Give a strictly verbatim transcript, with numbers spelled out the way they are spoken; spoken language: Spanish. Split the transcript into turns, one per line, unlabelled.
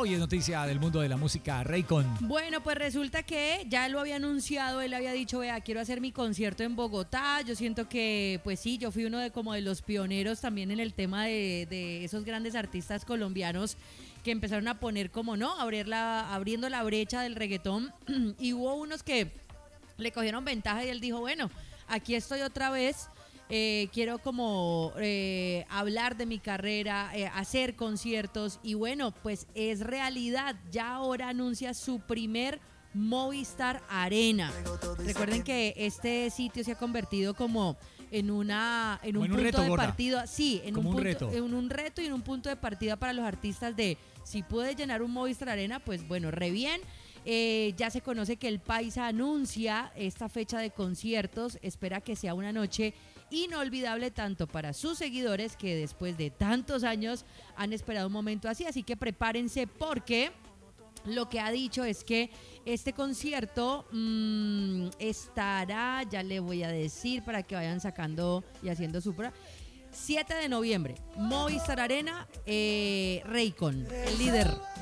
Hoy es noticia del mundo de la música, Raycon.
Bueno, pues resulta que ya lo había anunciado, él había dicho, vea, quiero hacer mi concierto en Bogotá. Yo siento que, pues sí, yo fui uno de como de los pioneros también en el tema de, de esos grandes artistas colombianos que empezaron a poner como, ¿no? Abrir la, abriendo la brecha del reggaetón. Y hubo unos que le cogieron ventaja y él dijo, bueno, aquí estoy otra vez. Eh, quiero como eh, hablar de mi carrera, eh, hacer conciertos y bueno, pues es realidad, ya ahora anuncia su primer Movistar Arena. Recuerden que este sitio se ha convertido como en una en un,
en un
punto
reto,
de
gorda.
partida, sí, en
Como
un,
un
punto,
reto.
en un reto y en un punto de partida para los artistas de si puede llenar un Movistar Arena, pues bueno, re bien. Eh, ya se conoce que el Paisa anuncia esta fecha de conciertos, espera que sea una noche inolvidable tanto para sus seguidores que después de tantos años han esperado un momento así, así que prepárense porque lo que ha dicho es que este concierto mmm, estará, ya le voy a decir para que vayan sacando y haciendo su prueba. siete de noviembre, Movistar Arena, eh, Raycon, el líder.